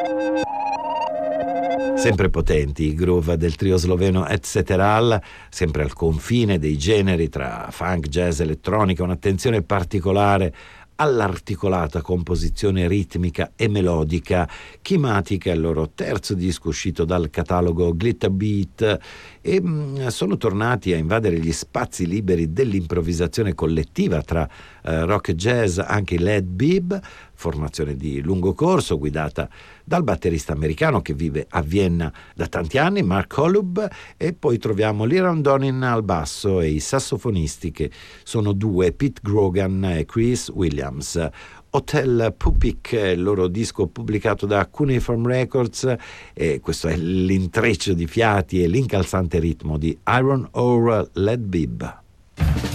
Sempre potenti i groove del trio sloveno Etcetera, sempre al confine dei generi tra funk, jazz, elettronica, un'attenzione particolare all'articolata composizione ritmica e melodica. Chimatica è il loro terzo disco uscito dal catalogo Glitter Beat e sono tornati a invadere gli spazi liberi dell'improvvisazizione collettiva tra rock e jazz, anche i Led Bibb, formazione di lungo corso guidata dal batterista americano che vive a Vienna da tanti anni, Mark Holub, e poi troviamo Liron Donin al basso e i sassofonisti che sono due, Pete Grogan e Chris Williams. Hotel Pupik è il loro disco pubblicato da Cuneiform Records e questo è l'intreccio di fiati e l'incalzante ritmo di Iron Ore Led Bibb.